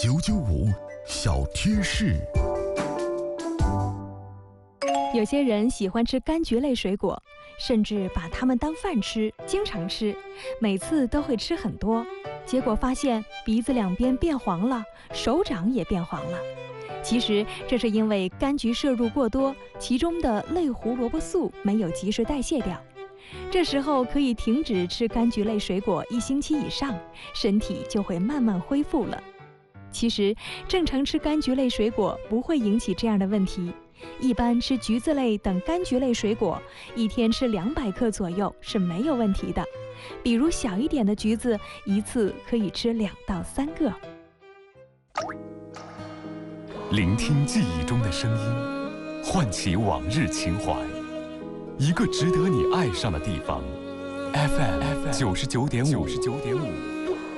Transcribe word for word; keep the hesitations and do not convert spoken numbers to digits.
九九五小贴士。 有些人喜欢吃柑橘类水果，甚至把它们当饭吃，经常吃，每次都会吃很多，结果发现鼻子两边变黄了，手掌也变黄了。其实这是因为柑橘摄入过多，其中的类胡萝卜素没有及时代谢掉。这时候可以停止吃柑橘类水果一星期以上，身体就会慢慢恢复了。其实正常吃柑橘类水果不会引起这样的问题，一般吃橘子类等柑橘类水果，一天吃两百克左右是没有问题的。比如小一点的橘子，一次可以吃两到三个。 聆听记忆中的声音，唤起往日情怀，一个值得你爱上的地方。F M 九十九点五。